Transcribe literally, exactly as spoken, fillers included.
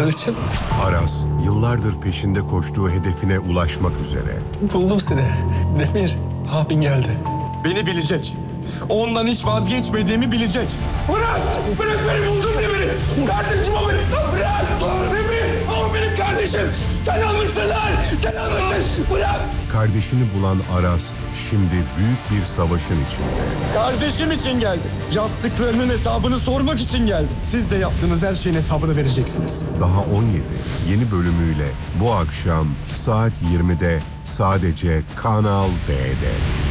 kardeşim. Aras, yıllardır peşinde koştuğu hedefine ulaşmak üzere. Buldum seni. Demir, abin geldi. Beni bilecek. Ondan hiç vazgeçmediğimi bilecek. Bırak! Bırak beni, buldum Demir'i! Kardeşim o benim! Bırak! Demir! O benim kardeşim! Sen almışsın lan! Sen almışsın! Bırak! Kardeşini bulan Aras, şimdi büyük bir savaşın içinde. Kardeşim için geldim. Yaptıklarının hesabını sormak için geldim. Siz de yaptığınız her şeyin hesabını vereceksiniz. Daha on yedi yeni bölümüyle bu akşam saat yirmide sadece Kanal D'de.